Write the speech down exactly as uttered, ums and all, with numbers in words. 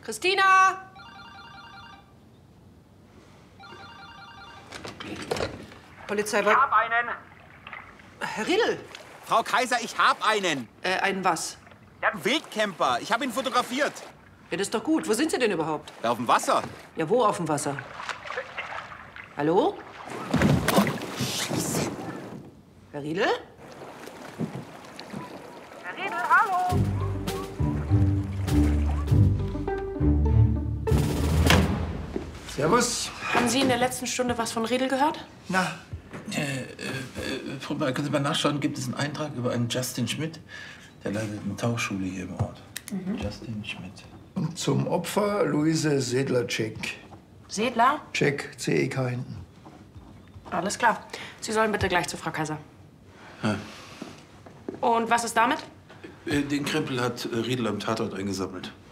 Christina! Polizei, Ich hab einen. Herr Riedel. Frau Kaiser, ich hab einen. Äh, einen was? Ein Wildcamper. Ich habe ihn fotografiert. Ja, das ist doch gut. Wo sind Sie denn überhaupt? Ja, auf dem Wasser. Ja, wo auf dem Wasser? Hallo? Oh, Scheiße. Herr Riedel? Herr Riedel, hallo. Servus. Haben Sie in der letzten Stunde was von Riedel gehört? Na, Äh, äh, Frau Meier, können Sie mal nachschauen, gibt es einen Eintrag über einen Justin Schmidt? Der leitet eine Tauchschule hier im Ort. Mhm. Justin Schmidt. und zum Opfer Luise Sedler-Check. Sedler? Check, C E K hinten. Alles klar. Sie sollen bitte gleich zu Frau Kaiser. Ja. Und was ist damit? Äh, Den Krempel hat äh, Riedel am Tatort eingesammelt.